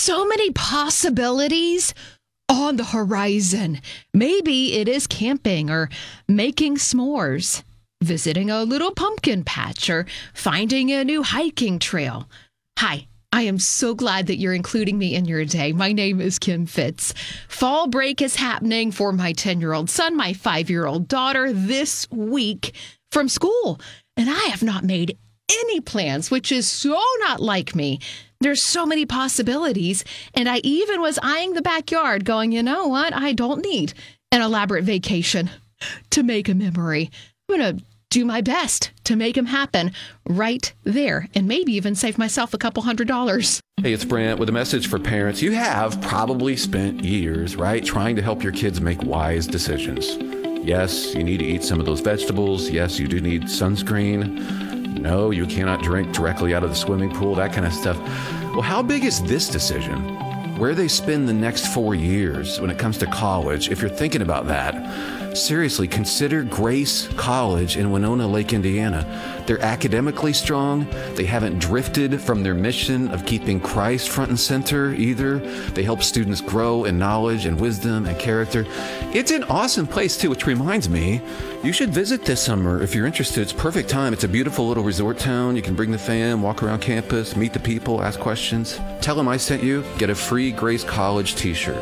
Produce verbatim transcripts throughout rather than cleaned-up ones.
so many possibilities on the horizon. Maybe it is camping or making s'mores, visiting a little pumpkin patch, or finding a new hiking trail. Hi, I am so glad that you're including me in your day. My name is Kim Fitz. Fall break is happening for my ten-year-old son, my five-year-old daughter this week from school. And I have not made any plans, which is so not like me. There's so many possibilities. And I even was eyeing the backyard going, you know what? I don't need an elaborate vacation to make a memory. I'm going to do my best to make them happen right there, and maybe even save myself a couple hundred dollars. Hey, it's Brent with a message for parents. You have probably spent years, right, trying to help your kids make wise decisions. Yes, you need to eat some of those vegetables. Yes, you do need sunscreen. No, you cannot drink directly out of the swimming pool, that kind of stuff. Well, how big is this decision? Where they spend the next four years when it comes to college? If you're thinking about that, seriously, consider Grace College in Winona Lake, Indiana. They're academically strong. They haven't drifted from their mission of keeping Christ front and center either. They help students grow in knowledge and wisdom and character. It's an awesome place too, which reminds me, you should visit this summer if you're interested. It's perfect time. It's a beautiful little resort town. You can bring the fam, walk around campus, meet the people, ask questions. Tell them I sent you. Get a free Grace College t-shirt.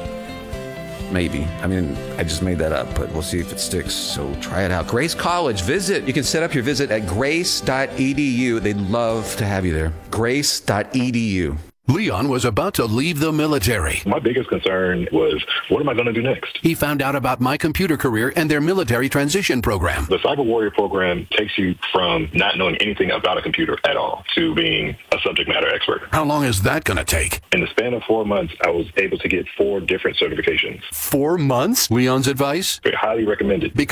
Maybe. I mean, I just made that up, but we'll see if it sticks. So try it out. Grace College, visit. You can set up your visit at grace dot e d u. They'd love to have you there. grace dot e d u. Leon was about to leave the military. My biggest concern was, what am I going to do next? He found out about My Computer Career and their military transition program. The Cyber Warrior program takes you from not knowing anything about a computer at all to being a subject matter expert. How long is that going to take? In the span of four months, I was able to get four different certifications. Four months? Leon's advice? Highly recommended.